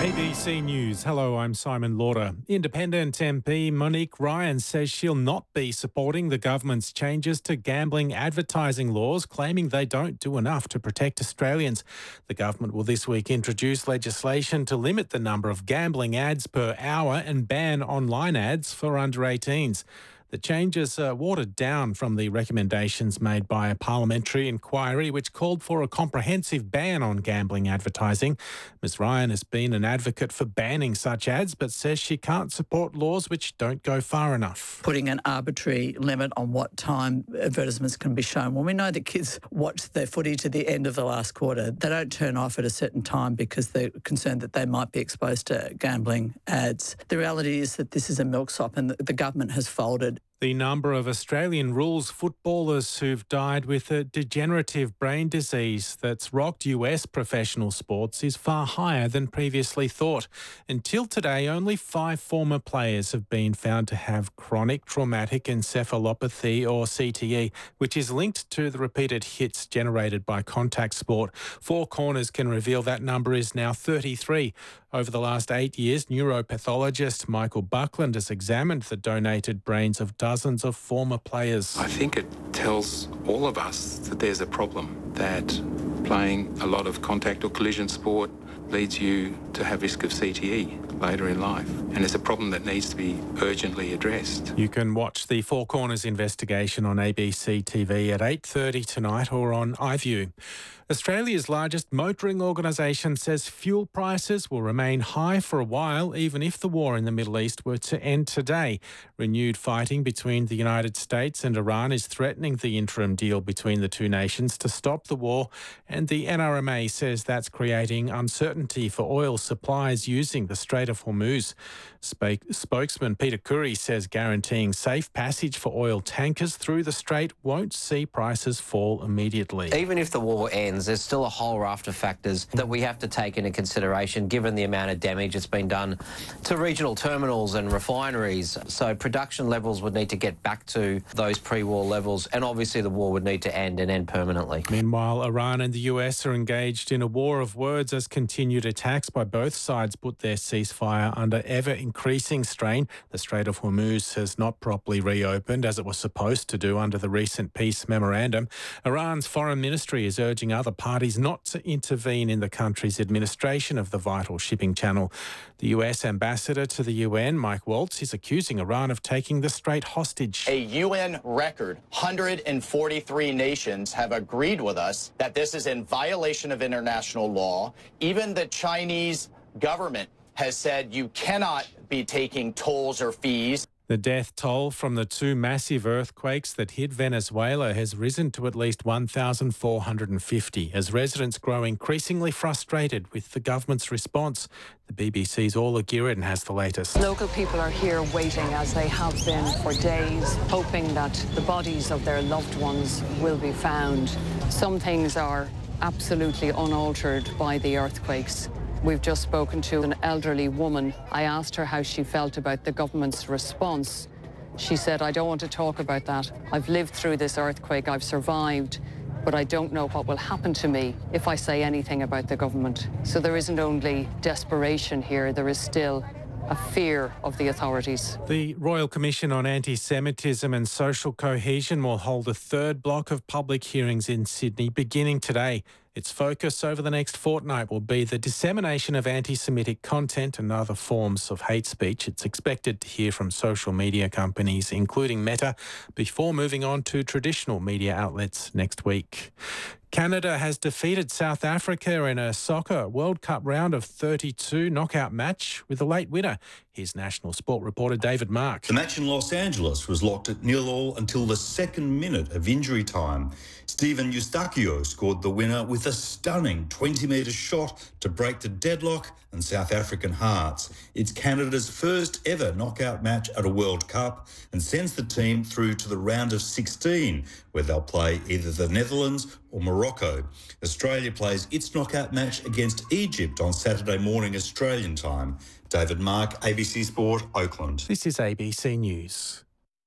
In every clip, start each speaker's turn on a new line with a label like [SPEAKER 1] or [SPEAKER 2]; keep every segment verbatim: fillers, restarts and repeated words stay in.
[SPEAKER 1] A B C News. Hello, I'm Simon Lauder. Independent M P Monique Ryan says she'll not be supporting the government's changes to gambling advertising laws, claiming they don't do enough to protect Australians. The government will this week introduce legislation to limit the number of gambling ads per hour and ban online ads for under eighteens. The changes are watered down from the recommendations made by a parliamentary inquiry which called for a comprehensive ban on gambling advertising. Miz Ryan has been an advocate for banning such ads but says she can't support laws which don't go far enough.
[SPEAKER 2] Putting an arbitrary limit on what time advertisements can be shown. Well, we know that kids watch their footy to the end of the last quarter. They don't turn off at a certain time because they're concerned that they might be exposed to gambling ads. The reality is that this is a milksop and the government has folded.
[SPEAKER 1] The number of Australian rules footballers who've died with a degenerative brain disease that's rocked U S professional sports is far higher than previously thought. Until today, only five former players have been found to have chronic traumatic encephalopathy, or C T E, which is linked to the repeated hits generated by contact sport. Four Corners can reveal that number is now thirty-three. Over the last eight years, neuropathologist Michael Buckland has examined the donated brains of dozens of former players.
[SPEAKER 3] I think it tells all of us that there's a problem, that playing a lot of contact or collision sport leads you to have risk of C T E later in life. And it's a problem that needs to be urgently addressed.
[SPEAKER 1] You can watch the Four Corners investigation on A B C T V at eight thirty tonight or on iView. Australia's largest motoring organisation says fuel prices will remain high for a while, even if the war in the Middle East were to end today. Renewed fighting between the United States and Iran is threatening the interim deal between the two nations to stop the war, and the N R M A says that's creating uncertainty for oil supplies using the Strait of Hormuz. Sp- spokesman Peter Curry says guaranteeing safe passage for oil tankers through the strait won't see prices fall immediately.
[SPEAKER 4] Even if the war ends, there's still a whole raft of factors that we have to take into consideration given the amount of damage that's been done to regional terminals and refineries. So production levels would need to get back to those pre-war levels, and obviously the war would need to end and end permanently.
[SPEAKER 1] Meanwhile, Iran and the U S are engaged in a war of words as continued attacks by both sides put their ceasefire under ever-increasing strain. The Strait of Hormuz has not properly reopened as it was supposed to do under the recent peace memorandum. Iran's foreign ministry is urging other parties not to intervene in the country's administration of the vital shipping channel. The U S ambassador to the U N, Mike Waltz, is accusing Iran of taking the strait hostage.
[SPEAKER 5] A U N record, one hundred forty-three nations have agreed with us that this is in violation of international law. Even the Chinese government has said you cannot be taking tolls or fees.
[SPEAKER 1] The death toll from the two massive earthquakes that hit Venezuela has risen to at least one thousand four hundred fifty as residents grow increasingly frustrated with the government's response. The B B C's Orla Guerin has the latest.
[SPEAKER 6] Local people are here waiting, as they have been for days, hoping that the bodies of their loved ones will be found. Some things are absolutely unaltered by the earthquakes. We've just spoken to an elderly woman. I asked her how she felt about the government's response. She said, "I don't want to talk about that. I've lived through this earthquake, I've survived, but I don't know what will happen to me if I say anything about the government." So there isn't only desperation here, there is still a fear of the authorities.
[SPEAKER 1] The Royal Commission on Anti-Semitism and Social Cohesion will hold a third block of public hearings in Sydney beginning today. Its focus over the next fortnight will be the dissemination of anti-Semitic content and other forms of hate speech. It's expected to hear from social media companies, including Meta, before moving on to traditional media outlets next week. Canada has defeated South Africa in a soccer World Cup round of thirty-two knockout match with a late winner. Here's national sport reporter David Mark.
[SPEAKER 7] The match in Los Angeles was locked at nil all until the second minute of injury time. Stephen Eustachio scored the winner with a stunning twenty metre shot to break the deadlock and South African hearts. It's Canada's first ever knockout match at a World Cup and sends the team through to the round of sixteen, where they'll play either the Netherlands or Morocco. Australia plays its knockout match against Egypt on Saturday morning Australian time. David Mark, A B C Sport, Oakland.
[SPEAKER 1] This is A B C News.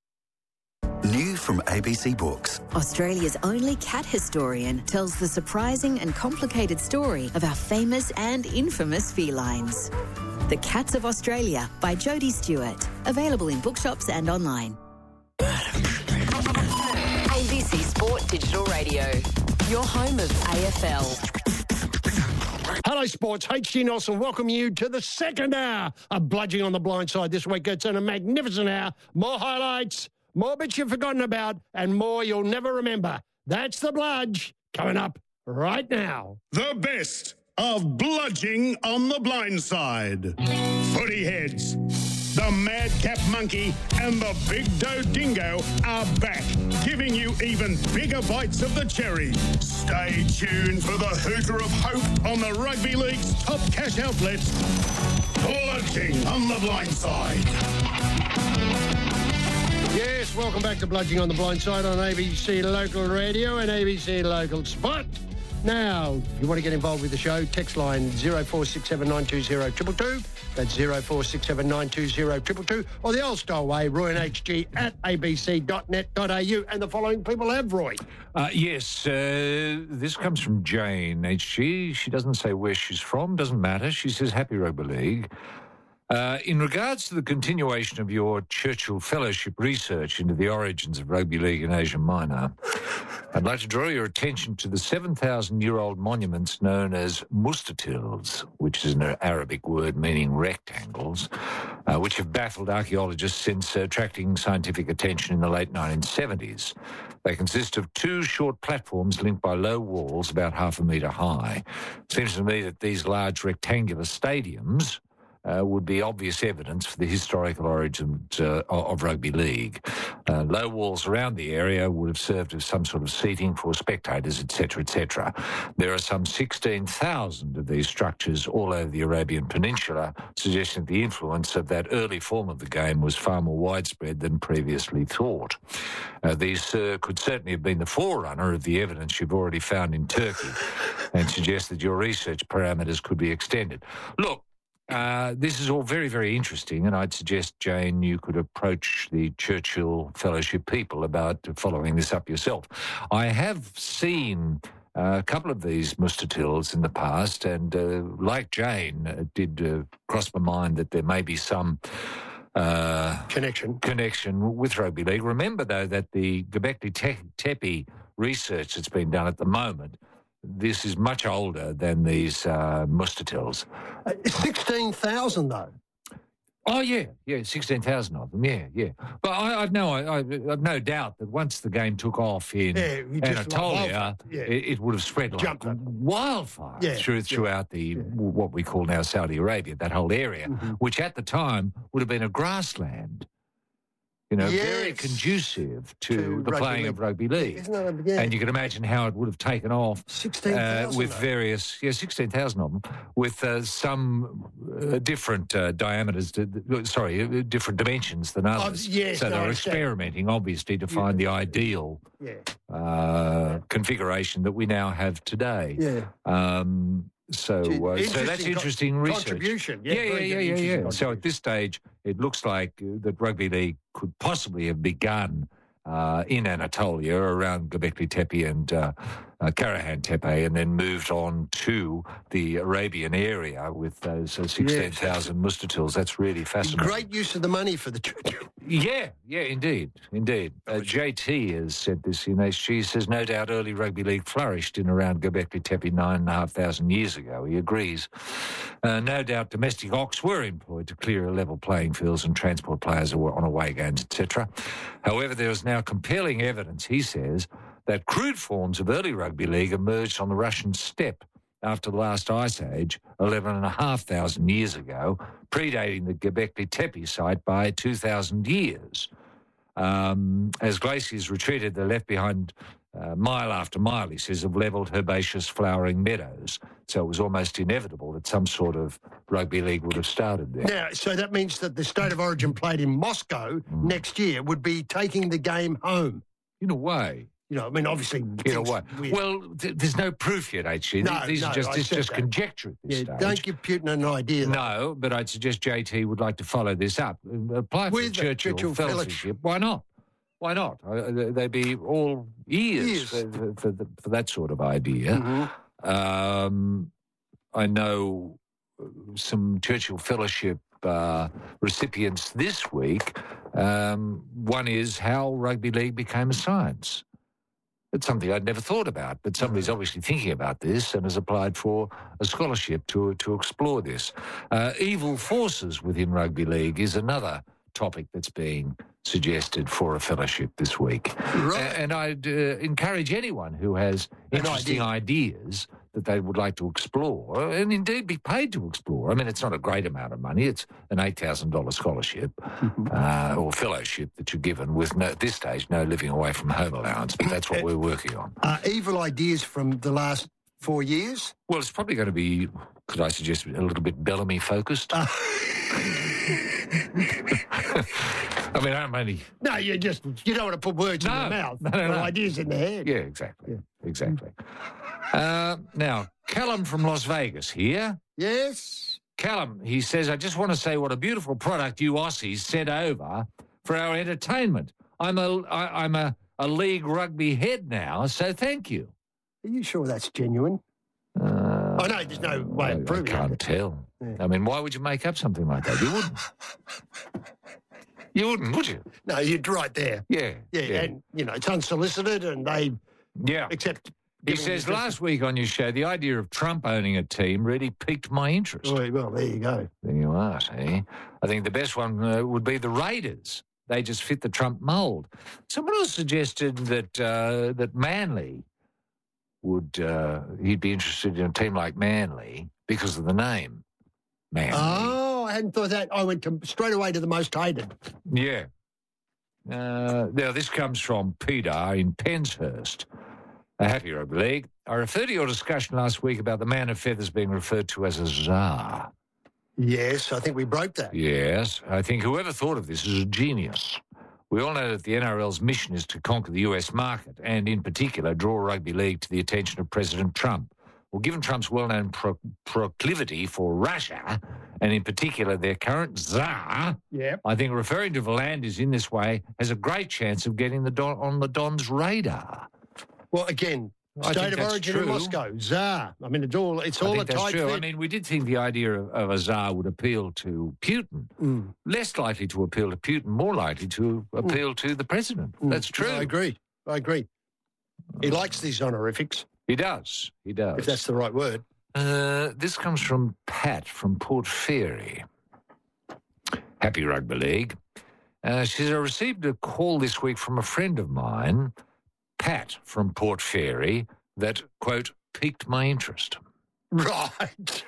[SPEAKER 8] New from A B C Books.
[SPEAKER 9] Australia's only cat historian tells the surprising and complicated story of our famous and infamous felines. The Cats of Australia by Jodie Stewart. Available in bookshops and online.
[SPEAKER 10] A B C Sport Digital Radio. Your home of A F L.
[SPEAKER 11] Hello, sports. H G Nelson, welcome you to the second hour of Bludging on the Blind Side this week. It's in a magnificent hour. More highlights, more bits you've forgotten about, and more you'll never remember. That's the Bludge coming up right now.
[SPEAKER 12] The best of Bludging on the Blind Side. Footy heads. The Madcap Monkey and the Big Doe Dingo are back, giving you even bigger bites of the cherry. Stay tuned for the hooter of hope on the Rugby League's top cash outlets. Bludging on the Blind Side.
[SPEAKER 11] Yes, welcome back to Bludging on the Blind Side on A B C Local Radio and A B C Local Spot. Now, you want to get involved with the show, text line zero four six seven nine two zero two two two. That's zero four six seven nine two zero two two two. Or the old style way, roy and h g at a b c dot net dot a u. And the following people have, Roy.
[SPEAKER 13] Uh, yes, uh, this comes from Jane, H G. She doesn't say where she's from, doesn't matter. She says, Happy Rugby League. Uh, in regards to the continuation of your Churchill Fellowship research into the origins of rugby league in Asia Minor, I'd like to draw your attention to the seven thousand year old monuments known as mustatils, which is an Arabic word meaning rectangles, uh, which have baffled archaeologists since attracting scientific attention in the late nineteen seventies. They consist of two short platforms linked by low walls about half a metre high. It seems to me that these large rectangular stadiums Uh, would be obvious evidence for the historical origins uh, of rugby league. Uh, low walls around the area would have served as some sort of seating for spectators, et cetera, et cetera. There are some sixteen thousand of these structures all over the Arabian Peninsula, suggesting that the influence of that early form of the game was far more widespread than previously thought. Uh, these uh, could certainly have been the forerunner of the evidence you've already found in Turkey and suggest that your research parameters could be extended. Look, Uh, this is all very, very interesting, and I'd suggest, Jane, you could approach the Churchill Fellowship people about following this up yourself. I have seen uh, a couple of these mustatils in the past, and uh, like Jane, it did uh, cross my mind that there may be some uh,
[SPEAKER 11] connection
[SPEAKER 13] connection with rugby league. Remember, though, that the Göbekli Tepe research that's been done at the moment, this is much older than these uh, mustatils.
[SPEAKER 11] Uh, sixteen thousand, though.
[SPEAKER 13] Oh, yeah, yeah, sixteen thousand of them, yeah, yeah. But I, I've, no, I, I've no doubt that once the game took off in
[SPEAKER 11] yeah,
[SPEAKER 13] Anatolia,
[SPEAKER 11] like yeah.
[SPEAKER 13] it, it would have spread like
[SPEAKER 11] Jumped
[SPEAKER 13] wildfire
[SPEAKER 11] yeah,
[SPEAKER 13] through, throughout
[SPEAKER 11] yeah,
[SPEAKER 13] the
[SPEAKER 11] yeah.
[SPEAKER 13] what we call now Saudi Arabia, that whole area,
[SPEAKER 11] mm-hmm.
[SPEAKER 13] which at the time would have been a grassland. You know,
[SPEAKER 11] yes.
[SPEAKER 13] very conducive to,
[SPEAKER 11] to
[SPEAKER 13] the playing
[SPEAKER 11] league.
[SPEAKER 13] of rugby league.
[SPEAKER 11] Isn't it? Yeah.
[SPEAKER 13] And you can imagine how it would have taken off
[SPEAKER 11] sixteen thousand
[SPEAKER 13] uh, with various, yeah, sixteen thousand of them, with uh, some uh, different uh, diameters, to, sorry, uh, different dimensions than others.
[SPEAKER 11] Oh, yes,
[SPEAKER 13] so
[SPEAKER 11] no,
[SPEAKER 13] they're
[SPEAKER 11] understand.
[SPEAKER 13] experimenting, obviously, to find
[SPEAKER 11] yeah.
[SPEAKER 13] the ideal
[SPEAKER 11] yeah.
[SPEAKER 13] uh, configuration that we now have today.
[SPEAKER 11] Yeah.
[SPEAKER 13] Um, So, uh, so that's interesting
[SPEAKER 11] con-
[SPEAKER 13] research.
[SPEAKER 11] Contribution. Yeah,
[SPEAKER 13] Yeah, yeah,
[SPEAKER 11] very
[SPEAKER 13] yeah,
[SPEAKER 11] good
[SPEAKER 13] yeah, yeah. So
[SPEAKER 11] contribution.
[SPEAKER 13] at this stage, it looks like uh, that rugby league could possibly have begun uh, in Anatolia around Göbekli Tepe and uh, uh, Karahan Tepe, and then moved on to the Arabian area with those uh, sixteen thousand mustatils. That's really fascinating.
[SPEAKER 11] Great use of the money for the church.
[SPEAKER 13] Yeah, yeah, indeed, indeed. Uh, J T has said this in H G. Says, no doubt early rugby league flourished in around Göbekli Tepe nine and a half thousand years ago. He agrees. Uh, no doubt domestic ox were employed to clear level playing fields and transport players on away games, et cetera. However, there is now compelling evidence, he says, that crude forms of early rugby league emerged on the Russian steppe after the last ice age, eleven and a half thousand years ago, predating the Göbekli Tepe site by two thousand years. Um, as glaciers retreated, they left behind uh, mile after mile, he says, of levelled herbaceous flowering meadows. So it was almost inevitable that some sort of rugby league would have started there.
[SPEAKER 11] Now, so that means that the State of Origin played in Moscow mm. next year would be taking the game home.
[SPEAKER 13] In a way.
[SPEAKER 11] You know, I mean, obviously...
[SPEAKER 13] In a way. Weird. Well, th- there's no proof yet, H G.
[SPEAKER 11] No,
[SPEAKER 13] These
[SPEAKER 11] no,
[SPEAKER 13] are just, this just
[SPEAKER 11] that.
[SPEAKER 13] conjecture at this
[SPEAKER 11] yeah,
[SPEAKER 13] stage.
[SPEAKER 11] Don't give Putin an idea. Though.
[SPEAKER 13] No, but I'd suggest J T would like to follow this up. Apply for
[SPEAKER 11] With
[SPEAKER 13] the Churchill,
[SPEAKER 11] Churchill
[SPEAKER 13] Fellowship. Why not? Why not? Uh, they'd be all ears,
[SPEAKER 11] ears.
[SPEAKER 13] For, for, for, for that sort of idea.
[SPEAKER 11] Mm-hmm.
[SPEAKER 13] Um, I know some Churchill Fellowship uh, recipients this week. Um, one is how rugby league became a science. It's something I'd never thought about, but somebody's obviously thinking about this and has applied for a scholarship to to explore this. Uh, evil forces within rugby league is another topic that's being suggested for a fellowship this week.
[SPEAKER 11] Right.
[SPEAKER 13] A- And I'd uh, encourage anyone who has
[SPEAKER 11] An
[SPEAKER 13] interesting
[SPEAKER 11] idea.
[SPEAKER 13] ideas that they would like to explore, and indeed be paid to explore. I mean, it's not a great amount of money. It's an eight thousand dollars scholarship uh, or fellowship that you're given with, no, at this stage, no living away from home allowance, but that's what we're working on.
[SPEAKER 11] Uh, evil ideas from the last four years?
[SPEAKER 13] Well, it's probably going to be, could I suggest, a little bit Bellamy-focused?
[SPEAKER 11] Uh,
[SPEAKER 13] I mean, I'm only...
[SPEAKER 11] no, you just, you don't want to put words in
[SPEAKER 13] No,
[SPEAKER 11] your mouth.
[SPEAKER 13] no, no,
[SPEAKER 11] Put
[SPEAKER 13] no.
[SPEAKER 11] ideas in the head.
[SPEAKER 13] Yeah, exactly. Exactly. Uh, now, Callum from Las Vegas here.
[SPEAKER 11] Yes?
[SPEAKER 13] Callum, he says, I just want to say what a beautiful product you Aussies sent over for our entertainment. I'm a, I, I'm a, a league rugby head now, so thank you.
[SPEAKER 11] Are you sure that's genuine?
[SPEAKER 13] Uh,
[SPEAKER 11] I know there's no way
[SPEAKER 13] I,
[SPEAKER 11] of
[SPEAKER 13] I
[SPEAKER 11] proving
[SPEAKER 13] can't
[SPEAKER 11] it.
[SPEAKER 13] tell.
[SPEAKER 11] Yeah.
[SPEAKER 13] I mean, why would you make up something like that? You wouldn't. You wouldn't, would you?
[SPEAKER 11] No, you're right there.
[SPEAKER 13] Yeah.
[SPEAKER 11] Yeah, and, you know, it's unsolicited and they
[SPEAKER 13] Yeah.
[SPEAKER 11] accept...
[SPEAKER 13] He
[SPEAKER 11] giving
[SPEAKER 13] says,
[SPEAKER 11] you-
[SPEAKER 13] last week on your show, the idea of Trump owning a team really piqued my interest.
[SPEAKER 11] Oh, well, there you go.
[SPEAKER 13] There you are, see? I think the best one uh, would be the Raiders. They just fit the Trump mould. Someone else suggested that uh, that Manly would, uh, he'd be interested in a team like Manly because of the name, Manly.
[SPEAKER 11] Oh, I hadn't thought that. I went to, straight away to the most hated.
[SPEAKER 13] Yeah. Uh, now, this comes from Peter in Penshurst. A happy rugby league. I referred to your discussion last week about the man of feathers being referred to as a czar.
[SPEAKER 11] Yes, I think we broke that.
[SPEAKER 13] Yes, I think whoever thought of this is a genius. We all know that the N R L's mission is to conquer the U S market and, in particular, draw rugby league to the attention of President Trump. Well, given Trump's well-known pro- proclivity for Russia, and in particular their current czar,
[SPEAKER 11] Yeah.
[SPEAKER 13] I think referring to Volandis in this way has a great chance of getting the Don on the Don's radar.
[SPEAKER 11] Well, again,
[SPEAKER 13] I
[SPEAKER 11] state
[SPEAKER 13] think
[SPEAKER 11] of
[SPEAKER 13] that's
[SPEAKER 11] origin in
[SPEAKER 13] true.
[SPEAKER 11] Moscow, Tsar. I mean, it's all it's
[SPEAKER 13] I
[SPEAKER 11] all
[SPEAKER 13] think
[SPEAKER 11] a
[SPEAKER 13] that's
[SPEAKER 11] tight
[SPEAKER 13] true.
[SPEAKER 11] fit.
[SPEAKER 13] I mean, we did think the idea of, of a czar would appeal to Putin.
[SPEAKER 11] Mm.
[SPEAKER 13] Less likely to appeal to Putin, more likely to appeal to the president.
[SPEAKER 11] Mm.
[SPEAKER 13] That's true.
[SPEAKER 11] I agree. I agree. He likes these honorifics,
[SPEAKER 13] He does. He does.
[SPEAKER 11] if that's the right word.
[SPEAKER 13] Uh, this comes from Pat from Port Fairy. Happy Rugby League. Uh, she says, I received a call this week from a friend of mine, Pat from Port Fairy, that, quote, piqued my interest.
[SPEAKER 11] Right.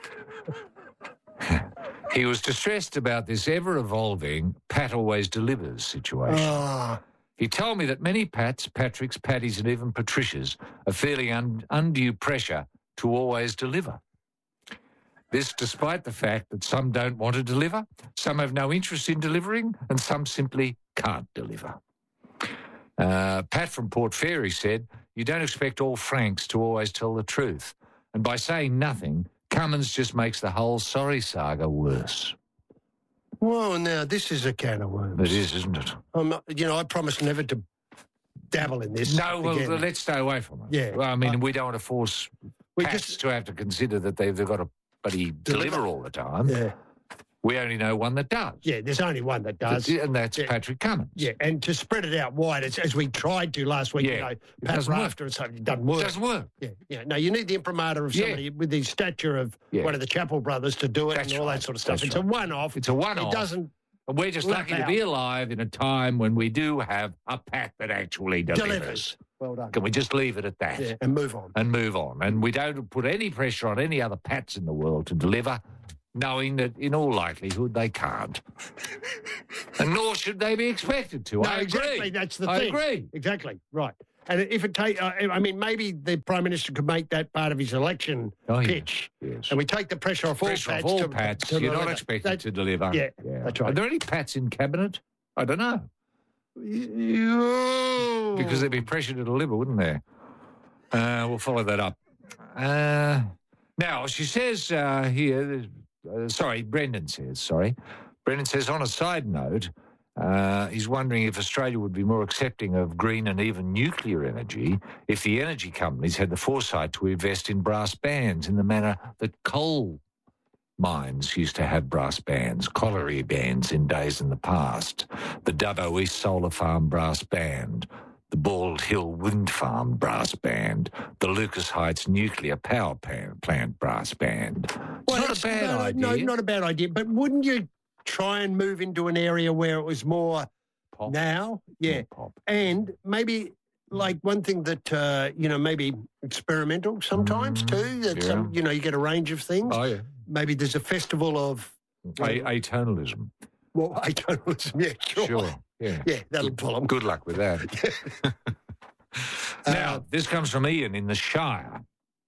[SPEAKER 13] He was distressed about this ever-evolving Pat always delivers situation.
[SPEAKER 11] Ah,
[SPEAKER 13] He told me that many Pats, Patricks, Patties and even Patricias are feeling un- undue pressure to always deliver. This despite the fact that some don't want to deliver, some have no interest in delivering, and some simply can't deliver. Uh, Pat from Port Fairy said, you don't expect all Franks to always tell the truth. And by saying nothing, Cummins just makes the whole sorry saga worse.
[SPEAKER 11] well, now this is a can of worms.
[SPEAKER 13] It is, isn't it?
[SPEAKER 11] I'm not, you know, I promise never to dabble in this.
[SPEAKER 13] No, well,
[SPEAKER 11] again.
[SPEAKER 13] let's stay away from it.
[SPEAKER 11] Yeah.
[SPEAKER 13] Well, I mean,
[SPEAKER 11] Uh,
[SPEAKER 13] we don't want to force
[SPEAKER 11] we
[SPEAKER 13] Pats
[SPEAKER 11] just-
[SPEAKER 13] to have to consider that they've, they've got to bloody deliver.
[SPEAKER 11] Deliver.
[SPEAKER 13] all the time.
[SPEAKER 11] Yeah,
[SPEAKER 13] We only know one that does.
[SPEAKER 11] yeah. There's only one that does.
[SPEAKER 13] And that's
[SPEAKER 11] Yeah.
[SPEAKER 13] Patrick Cummins.
[SPEAKER 11] Yeah, and to spread it out wide, as, as we tried to last week,
[SPEAKER 13] Yeah,
[SPEAKER 11] you know,
[SPEAKER 13] it
[SPEAKER 11] Pat
[SPEAKER 13] doesn't work.
[SPEAKER 11] Rafter and something, it doesn't work.
[SPEAKER 13] It doesn't work.
[SPEAKER 11] Yeah, yeah. No, you need the imprimatur of
[SPEAKER 13] Yeah.
[SPEAKER 11] somebody with the stature of
[SPEAKER 13] Yeah.
[SPEAKER 11] one of the Chapel brothers to do it
[SPEAKER 13] That's
[SPEAKER 11] and all
[SPEAKER 13] right.
[SPEAKER 11] that sort of stuff.
[SPEAKER 13] That's
[SPEAKER 11] it's
[SPEAKER 13] right.
[SPEAKER 11] a one-off.
[SPEAKER 13] It's a one-off.
[SPEAKER 11] It doesn't
[SPEAKER 13] And we're just
[SPEAKER 11] Lap
[SPEAKER 13] lucky to
[SPEAKER 11] out.
[SPEAKER 13] be alive in a time when we do have a Pat that actually delivers.
[SPEAKER 11] delivers. Well done.
[SPEAKER 13] Can we just leave it at that?
[SPEAKER 11] Yeah, and move on.
[SPEAKER 13] And move on. And we don't put any pressure on any other Pats in the world to deliver, knowing that in all likelihood they can't. And nor should they be expected to.
[SPEAKER 11] No,
[SPEAKER 13] I agree.
[SPEAKER 11] exactly. That's the
[SPEAKER 13] I
[SPEAKER 11] thing.
[SPEAKER 13] agree.
[SPEAKER 11] Exactly. Right. And if it take, uh, I mean, maybe the Prime Minister could make that part of his election
[SPEAKER 13] Oh, yeah.
[SPEAKER 11] pitch.
[SPEAKER 13] Yes.
[SPEAKER 11] And we take the pressure off
[SPEAKER 13] Pressure
[SPEAKER 11] all
[SPEAKER 13] off
[SPEAKER 11] Pats.
[SPEAKER 13] all
[SPEAKER 11] to,
[SPEAKER 13] Pats.
[SPEAKER 11] to
[SPEAKER 13] You're not
[SPEAKER 11] deliver.
[SPEAKER 13] expected
[SPEAKER 11] That-
[SPEAKER 13] to deliver.
[SPEAKER 11] Yeah, that's right.
[SPEAKER 13] Are there any Pats in Cabinet? I don't know. Because there'd be pressure to deliver, wouldn't there? Uh, we'll follow that up. Uh, now, she says uh, here, uh, sorry, Brendan says, sorry. Brendan says, on a side note, uh, he's wondering if Australia would be more accepting of green and even nuclear energy if the energy companies had the foresight to invest in brass bands in the manner that coal mines used to have brass bands, colliery bands in days in the past. The Dubbo East Solar Farm Brass Band, the Bald Hill Wind Farm Brass Band, the Lucas Heights Nuclear Power Plant Brass Band. It's
[SPEAKER 11] Well,
[SPEAKER 13] not
[SPEAKER 11] it's
[SPEAKER 13] a bad
[SPEAKER 11] no,
[SPEAKER 13] idea.
[SPEAKER 11] No, not a bad idea. But wouldn't you try and move into an area where it was more
[SPEAKER 13] Pop.
[SPEAKER 11] now? Yeah.
[SPEAKER 13] More pop.
[SPEAKER 11] And maybe like one thing that, uh, you know, maybe experimental sometimes
[SPEAKER 13] Mm,
[SPEAKER 11] too. That
[SPEAKER 13] yeah.
[SPEAKER 11] some, you know, you get a range of things.
[SPEAKER 13] Oh, yeah.
[SPEAKER 11] Maybe there's a festival of...
[SPEAKER 13] A- atonalism.
[SPEAKER 11] Well, atonalism, yeah, sure.
[SPEAKER 13] Sure. Yeah.
[SPEAKER 11] Yeah, that'll
[SPEAKER 13] Good,
[SPEAKER 11] pull 'em.
[SPEAKER 13] good luck with that. Now, this comes from Ian in the Shire.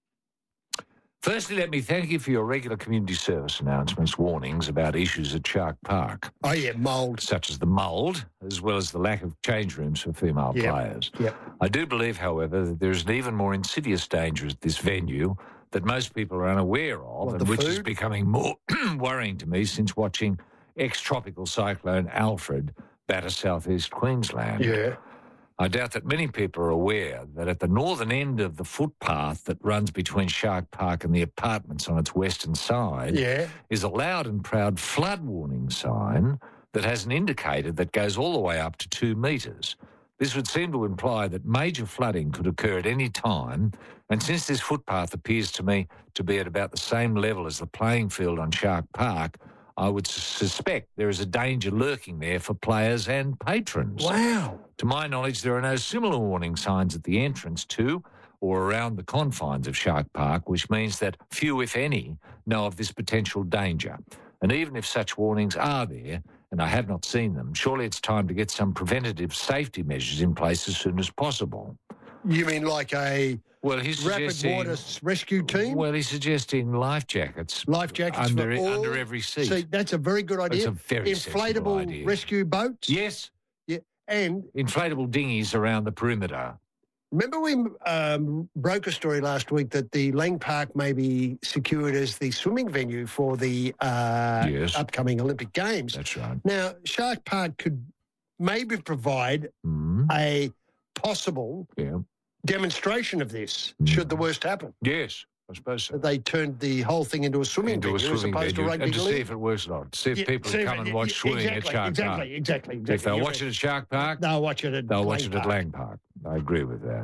[SPEAKER 13] Firstly, let me thank you for your regular community service announcements, warnings about issues at Shark Park.
[SPEAKER 11] Oh, yeah, mould.
[SPEAKER 13] Such as the mould, as well as the lack of change rooms for female
[SPEAKER 11] Yep.
[SPEAKER 13] players.
[SPEAKER 11] Yep.
[SPEAKER 13] I do believe, however, that there is an even more insidious danger at this venue that most people are unaware of,
[SPEAKER 11] What,
[SPEAKER 13] and
[SPEAKER 11] the
[SPEAKER 13] which is
[SPEAKER 11] food?
[SPEAKER 13] becoming more worrying to me since watching ex-tropical cyclone Alfred batter southeast Queensland.
[SPEAKER 11] Yeah.
[SPEAKER 13] I doubt that many people are aware that at the northern end of the footpath that runs between Shark Park and the apartments on its western side
[SPEAKER 11] Yeah.
[SPEAKER 13] is a loud and proud flood warning sign that has an indicator that goes all the way up to two metres. This would seem to imply that major flooding could occur at any time, and since this footpath appears to me to be at about the same level as the playing field on Shark Park, I would s- suspect there is a danger lurking there for players and patrons.
[SPEAKER 11] Wow.
[SPEAKER 13] To my knowledge, there are no similar warning signs at the entrance to or around the confines of Shark Park, which means that few, if any, know of this potential danger. And even if such warnings are there, and I have not seen them, surely it's time to get some preventative safety measures in place as soon as possible.
[SPEAKER 11] You mean like a
[SPEAKER 13] Well, he's
[SPEAKER 11] rapid
[SPEAKER 13] suggesting...
[SPEAKER 11] water s- rescue team?
[SPEAKER 13] Well, he's suggesting life jackets.
[SPEAKER 11] Life jackets
[SPEAKER 13] under,
[SPEAKER 11] for all.
[SPEAKER 13] under every seat.
[SPEAKER 11] See, that's a very good idea.
[SPEAKER 13] It's a very sensible
[SPEAKER 11] Inflatable
[SPEAKER 13] idea.
[SPEAKER 11] rescue boats.
[SPEAKER 13] Yes.
[SPEAKER 11] Yeah. And
[SPEAKER 13] Inflatable dinghies around the perimeter.
[SPEAKER 11] remember we um, broke a story last week that the Lang Park may be secured as the swimming venue for the uh,
[SPEAKER 13] Yes.
[SPEAKER 11] upcoming Olympic Games.
[SPEAKER 13] That's right.
[SPEAKER 11] Now, Shark Park could maybe provide
[SPEAKER 13] Mm,
[SPEAKER 11] a possible
[SPEAKER 13] yeah.
[SPEAKER 11] demonstration of this,
[SPEAKER 13] Mm.
[SPEAKER 11] should the worst happen.
[SPEAKER 13] Yes, I suppose so.
[SPEAKER 11] That they turned the whole thing into a swimming
[SPEAKER 13] Into a
[SPEAKER 11] venue
[SPEAKER 13] swimming
[SPEAKER 11] as opposed
[SPEAKER 13] venue,
[SPEAKER 11] to rugby
[SPEAKER 13] and to see
[SPEAKER 11] league.
[SPEAKER 13] if it works or not. See if
[SPEAKER 11] Yeah,
[SPEAKER 13] people
[SPEAKER 11] see if
[SPEAKER 13] come
[SPEAKER 11] it-
[SPEAKER 13] and watch
[SPEAKER 11] yeah,
[SPEAKER 13] swimming
[SPEAKER 11] exactly,
[SPEAKER 13] at Shark
[SPEAKER 11] exactly,
[SPEAKER 13] Park.
[SPEAKER 11] Exactly, exactly.
[SPEAKER 13] If they'll
[SPEAKER 11] You're
[SPEAKER 13] watch
[SPEAKER 11] right.
[SPEAKER 13] it at Shark Park,
[SPEAKER 11] They'll watch it at
[SPEAKER 13] they'll watch
[SPEAKER 11] Lang
[SPEAKER 13] it at
[SPEAKER 11] Park.
[SPEAKER 13] Lang Park. I agree with that.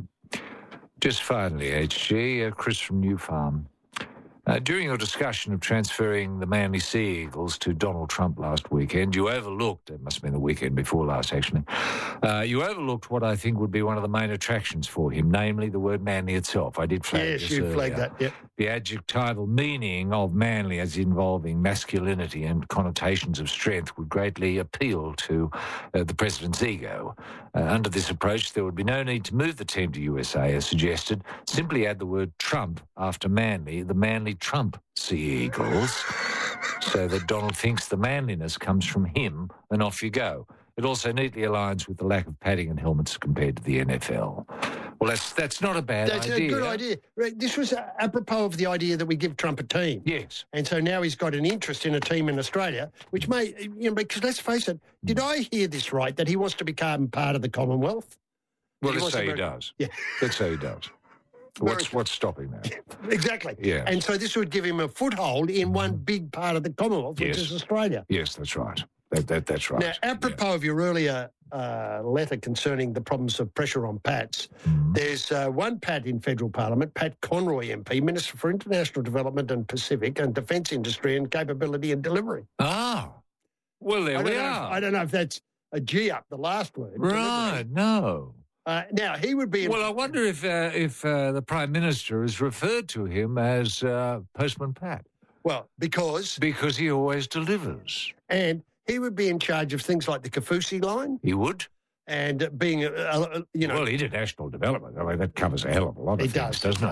[SPEAKER 13] Just finally, H G, uh, Chris from New Farm. Uh, during your discussion of transferring the Manly Sea Eagles to Donald Trump last weekend, you overlooked, it must have been the weekend before last actually, uh, you overlooked what I think would be one of the main attractions for him, namely the word manly itself. I did flag
[SPEAKER 11] Yes,
[SPEAKER 13] this
[SPEAKER 11] you
[SPEAKER 13] earlier.
[SPEAKER 11] flagged that, yep.
[SPEAKER 13] The adjectival meaning of manly as involving masculinity and connotations of strength would greatly appeal to uh, the president's ego. Uh, under this approach, there would be no need to move the team to U S A, as suggested. Simply add the word Trump after manly, the Manly Trump Sea Eagles, so that Donald thinks the manliness comes from him, and off you go. It also neatly aligns with the lack of padding and helmets compared to the N F L. Well, that's that's not a bad
[SPEAKER 11] That's
[SPEAKER 13] idea.
[SPEAKER 11] a good idea. Right, this was uh, apropos of the idea that we give Trump a team.
[SPEAKER 13] Yes.
[SPEAKER 11] And so now he's got an interest in a team in Australia, which may, you know, because let's face it, did I hear this right, that he wants to become part of the Commonwealth?
[SPEAKER 13] Well,
[SPEAKER 11] He
[SPEAKER 13] let's
[SPEAKER 11] wants to
[SPEAKER 13] say he
[SPEAKER 11] be-
[SPEAKER 13] does.
[SPEAKER 11] Yeah.
[SPEAKER 13] Let's say he does. What's what's stopping that?
[SPEAKER 11] Exactly.
[SPEAKER 13] Yeah.
[SPEAKER 11] And so this would give him a foothold in one big part of the Commonwealth, which
[SPEAKER 13] Yes.
[SPEAKER 11] is Australia.
[SPEAKER 13] Yes, that's right. That, that that's right.
[SPEAKER 11] Now, apropos of your earlier uh, letter concerning the problems of pressure on Pats,
[SPEAKER 13] Mm-hmm.
[SPEAKER 11] there's uh, one Pat in federal parliament, Pat Conroy M P, Minister for International Development and Pacific and Defence Industry and Capability and Delivery.
[SPEAKER 13] Ah, well, there
[SPEAKER 11] I
[SPEAKER 13] we
[SPEAKER 11] don't know if-
[SPEAKER 13] are.
[SPEAKER 11] I don't know if that's a G up, the last word.
[SPEAKER 13] Right, no.
[SPEAKER 11] Uh, now, he would be...
[SPEAKER 13] Well, I wonder if uh, if uh, the Prime Minister has referred to him as uh, Postman Pat.
[SPEAKER 11] Well, because...
[SPEAKER 13] Because he always delivers.
[SPEAKER 11] And he would be in charge of things like the Kafusi line.
[SPEAKER 13] He would.
[SPEAKER 11] And being, uh, uh, you know...
[SPEAKER 13] Well, international development. I mean, that covers a hell of a lot of
[SPEAKER 11] It
[SPEAKER 13] things,
[SPEAKER 11] does.
[SPEAKER 13] doesn't it?